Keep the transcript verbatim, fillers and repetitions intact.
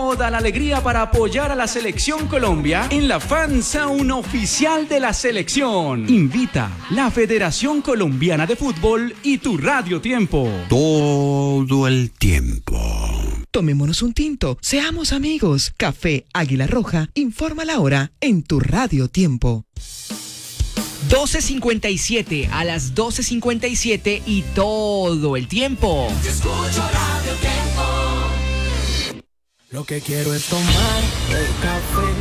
toda la alegría para apoyar a la Selección Colombia en la Fan Zone oficial de la selección. Invita la Federación Colombiana de Fútbol y tu Radio Tiempo. Todo el tiempo. Tomémonos un tinto, seamos amigos. Café Águila Roja informa la hora en tu Radio Tiempo. doce cincuenta y siete, a las doce cincuenta y siete y todo el tiempo. Yo escucho Radio Tiempo. Lo que quiero es tomar el café.